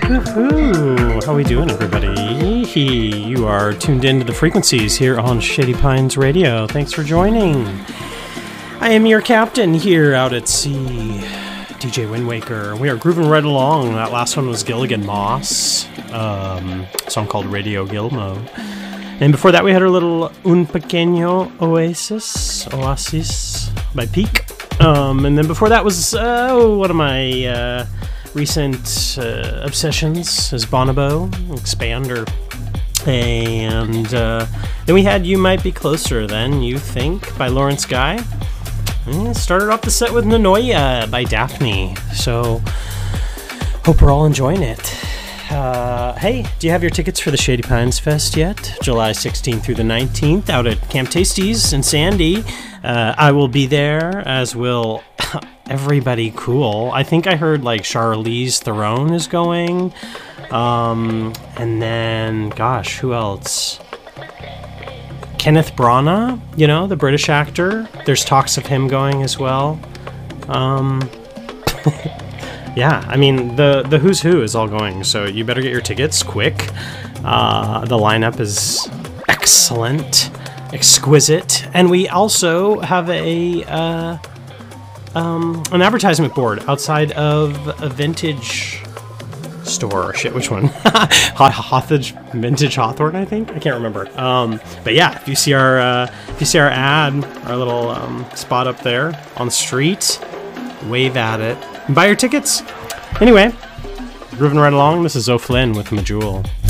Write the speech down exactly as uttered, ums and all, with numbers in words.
Woohoo! How we doing, everybody? You are tuned into the frequencies here on Shady Pines Radio. Thanks for joining. I am your captain here out at sea, D J Windwaker. We are grooving right along. That last one was Gilligan Moss, um, a song called Radio Gilmo. And before that, we had our little Un Pequeño Oasis, Oasis by Peak. Um, and then before that was uh, one of my uh, recent uh, obsessions is Bonobo, Expander. And uh, then we had You Might Be Closer Than You Think by Lawrence Guy. And started off the set with Nanoia by Daphne. So, hope we're all enjoying it. Uh, hey, do you have your tickets for the Shady Pines Fest yet? July sixteenth through the nineteenth out at Camp Tasties in Sandy. Uh, I will be there, as will everybody cool. I think I heard like Charlize Theron is going. Um, and then, gosh, who else? Kenneth Branagh, you know, the British actor. There's talks of him going as well. Um... Yeah, I mean, the, the who's who is all going, so you better get your tickets quick. Uh, the lineup is excellent, exquisite, and we also have a uh, um, an advertisement board outside of a vintage store. Shit, which one? Hawthorne, Vintage Hawthorne, I think. I can't remember. Um, but yeah, if you see our uh, if you see our ad, our little um, spot up there on the street, wave at it. Buy your tickets. Anyway, grooving right along. This is O'Flynn with Majul.